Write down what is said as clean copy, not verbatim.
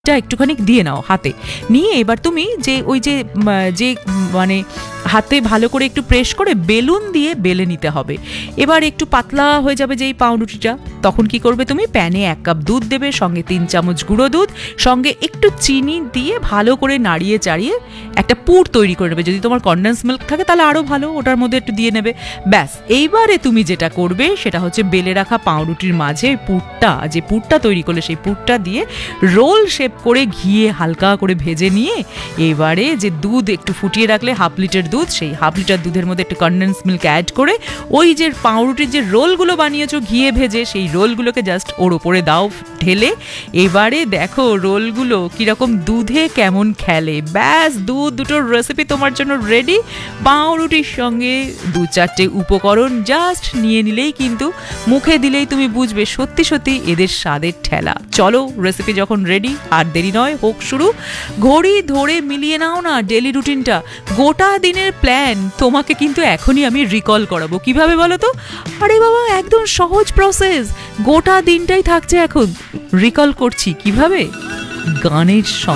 একটুখানি দিয়ে নাও হাতে, নিয়ে এবার তুমি যে ওই যে যে মানে হাতে ভালো করে একটু প্রেস করে বেলুন দিয়ে বেলে নিতে হবে। এবার একটু পাতলা হয়ে যাবে যেই পাউরুটিটা, তখন কি করবে তুমি, প্যানে 1 কাপ দুধ দেবে, সঙ্গে 3 চামচ গুঁড়ো দুধ, সঙ্গে একটু চিনি দিয়ে ভালো করে নাড়িয়ে চাড়িয়ে একটা পুর তৈরি করে নেবে। যদি তোমার কনডেন্স মিল্ক থাকে তাহলে আরও ভালো, ওটার মধ্যে একটু দিয়ে নেবে। ব্যাস, এইবারে তুমি যেটা করবে সেটা হচ্ছে বেলে রাখা পাউরুটির মাঝে পুরটা, যে পুরটা তৈরি করলে সেই পুরটা দিয়ে রোল শেপ করে ঘিয়ে হালকা করে ভেজে নিয়ে এবারে যে দুধ একটু ফুটিয়ে রাখলে 1/2 লিটার দুধ, সেই 1/2 লিটার দুধের মধ্যে একটু কনডেন্স মিল্ক অ্যাড করে ওই যে পাউরুটির যে রোলগুলো বানিয়েছো ঘিয়ে ভেজে, সেই রোলগুলোকে জাস্ট ওর ওপরে দাও ঢেলে। এবারে দেখো রোলগুলো কিরকম দুধে কেমন খেলে। ব্যাস, দুটোর রেসিপি তোমার জন্য রেডি। পাউরুটির সঙ্গে 2-4টে উপকরণ জাস্ট নিয়ে নিলেই কিন্তু, মুখে দিলেই তুমি বুঝবে সত্যি সত্যি এদের স্বাদের ঠেলা। চলো, রেসিপি যখন রেডি আর দেরি নয়, হোক শুরু। ঘড়ি ধরে মিলিয়ে নাও না ডেলি রুটিনটা, গোটা দিনের প্ল্যান তোমাকে কিন্তু এখনই আমি রিকল করাবো। কিভাবে বলো তো? আরে বাবা, একদম সহজ প্রসেস, গোটা দিনটাই থাকছে এখন। রিকল করছি কিভাবে, গানের